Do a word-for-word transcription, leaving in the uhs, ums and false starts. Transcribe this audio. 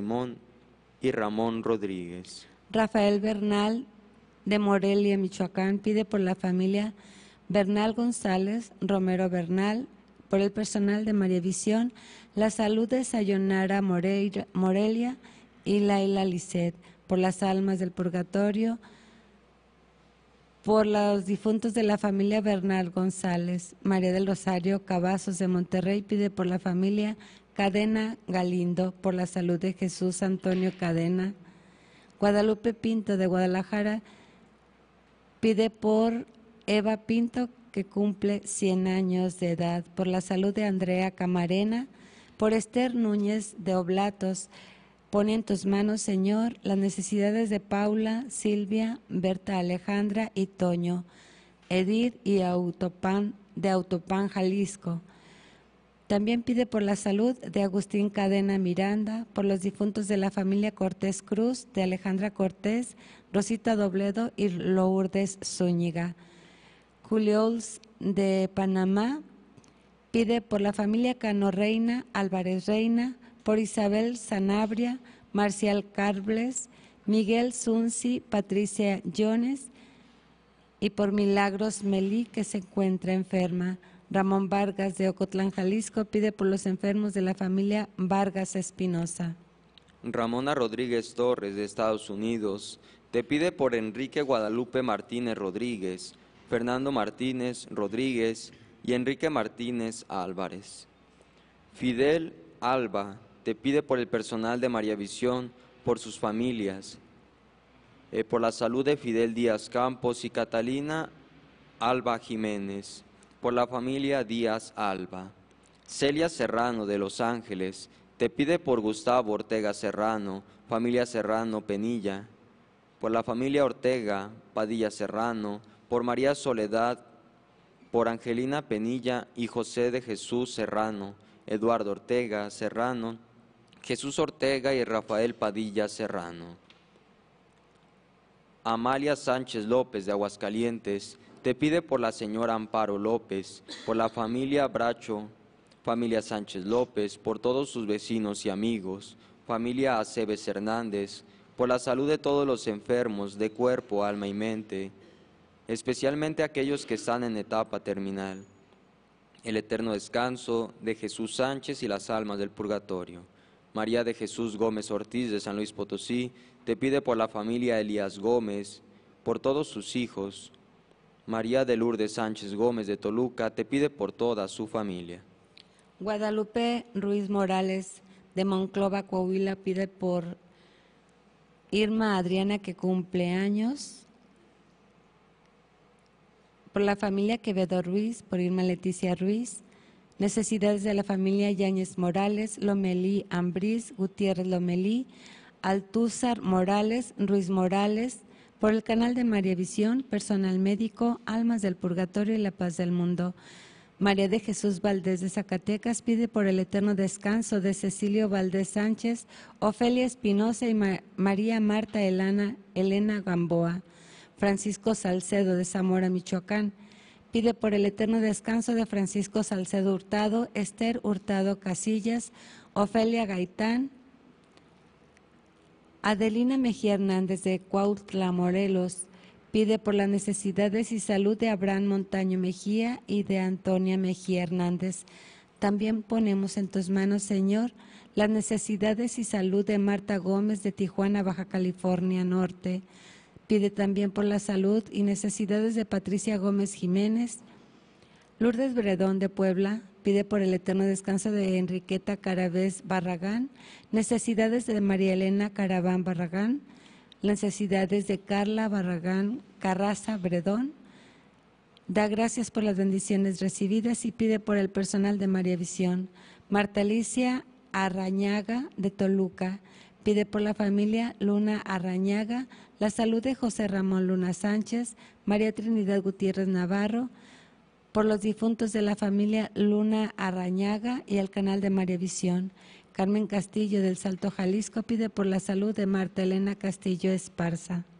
Simón y Ramón Rodríguez. Rafael Bernal, de Morelia, Michoacán, pide por la familia Bernal González, Romero Bernal, por el personal de María Visión, la salud de Sayonara Moreira, Morelia y Laila Lisset, por las almas del purgatorio, por los difuntos de la familia Bernal González. María del Rosario Cavazos de Monterrey pide por la familia Cadena Galindo, por la salud de Jesús Antonio Cadena. Guadalupe Pinto de Guadalajara pide por Eva Pinto, que cumple cien años de edad, por la salud de Andrea Camarena, por Esther Núñez de Oblatos. Pone en tus manos, Señor, las necesidades de Paula, Silvia, Berta Alejandra y Toño, Edith y Autopan, de Autopan, Jalisco. También pide por la salud de Agustín Cadena Miranda, por los difuntos de la familia Cortés Cruz, de Alejandra Cortés, Rosita Dobledo y Lourdes Zúñiga. Juliols de Panamá pide por la familia Cano Reina, Álvarez Reina, por Isabel Sanabria, Marcial Carbles, Miguel Zunzi, Patricia Jones y por Milagros Melí, que se encuentra enferma. Ramón Vargas de Ocotlán, Jalisco, pide por los enfermos de la familia Vargas Espinosa. Ramona Rodríguez Torres de Estados Unidos te pide por Enrique Guadalupe Martínez Rodríguez, Fernando Martínez Rodríguez y Enrique Martínez Álvarez. Fidel Alba te pide por el personal de María Visión, por sus familias, eh, por la salud de Fidel Díaz Campos y Catalina Alba Jiménez, por la familia Díaz Alba. Celia Serrano de Los Ángeles te pide por Gustavo Ortega Serrano, familia Serrano Penilla, por la familia Ortega Padilla Serrano, por María Soledad, por Angelina Penilla y José de Jesús Serrano, Eduardo Ortega Serrano, Jesús Ortega y Rafael Padilla Serrano. Amalia Sánchez López de Aguascalientes te pide por la señora Amparo López, por la familia Bracho, familia Sánchez López, por todos sus vecinos y amigos, familia Aceves Hernández, por la salud de todos los enfermos de cuerpo, alma y mente, especialmente aquellos que están en etapa terminal, el eterno descanso de Jesús Sánchez y las almas del purgatorio. María de Jesús Gómez Ortiz de San Luis Potosí te pide por la familia Elías Gómez, por todos sus hijos. María de Lourdes Sánchez Gómez de Toluca te pide por toda su familia. Guadalupe Ruiz Morales de Monclova, Coahuila, pide por Irma Adriana, que cumple años, por la familia Quevedo Ruiz, por Irma Leticia Ruiz, necesidades de la familia Yáñez Morales, Lomelí Ambriz, Gutiérrez Lomelí, Altúzar Morales, Ruiz Morales, por el canal de María Visión, personal médico, almas del purgatorio y la paz del mundo. María de Jesús Valdés de Zacatecas pide por el eterno descanso de Cecilio Valdés Sánchez, Ofelia Espinosa y Ma María Marta Elena, Elena Gamboa. Francisco Salcedo de Zamora, Michoacán, pide por el eterno descanso de Francisco Salcedo Hurtado, Esther Hurtado Casillas, Ofelia Gaitán. Adelina Mejía Hernández de Cuautla, Morelos, pide por las necesidades y salud de Abraham Montaño Mejía y de Antonia Mejía Hernández. También ponemos en tus manos, Señor, las necesidades y salud de Marta Gómez de Tijuana, Baja California Norte. Pide también por la salud y necesidades de Patricia Gómez Jiménez. Lourdes Bredón de Puebla pide por el eterno descanso de Enriqueta Caravés Barragán, necesidades de María Elena Caraván Barragán, necesidades de Carla Barragán Carraza Bredón. Da gracias por las bendiciones recibidas y pide por el personal de María Visión. Marta Alicia Arrañaga de Toluca pide por la familia Luna Arrañaga, la salud de José Ramón Luna Sánchez, María Trinidad Gutiérrez Navarro, por los difuntos de la familia Luna Arrañaga y el canal de María Visión. Carmen Castillo del Salto, Jalisco, pide por la salud de Marta Elena Castillo Esparza.